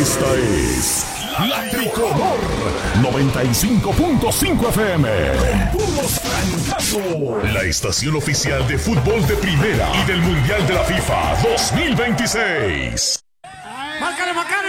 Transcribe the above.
Esta es La Tricolor 95.5 FM. Con puros francazos. La estación oficial de fútbol de primera y del Mundial de la FIFA 2026. ¡Márcale, Macane!